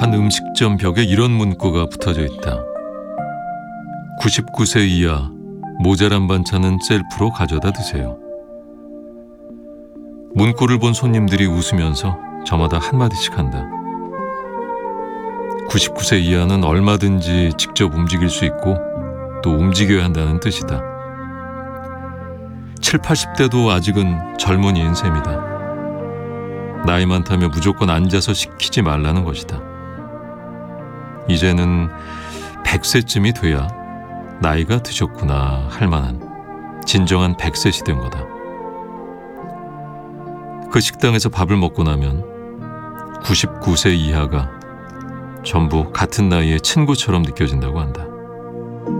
한 음식점 벽에 이런 문구가 붙어져 있다. 99세 이하 모자란 반찬은 셀프로 가져다 드세요. 문구를 본 손님들이 웃으면서 저마다 한마디씩 한다. 99세 이하는 얼마든지 직접 움직일 수 있고 또 움직여야 한다는 뜻이다. 7, 80대도 아직은 젊은이인 셈이다. 나이 많다며 무조건 앉아서 시키지 말라는 것이다. 이제는 100세쯤이 돼야 나이가 드셨구나 할 만한 진정한 100셋이 된 거다. 그 식당에서 밥을 먹고 나면 99세 이하가 전부 같은 나이의 친구처럼 느껴진다고 한다.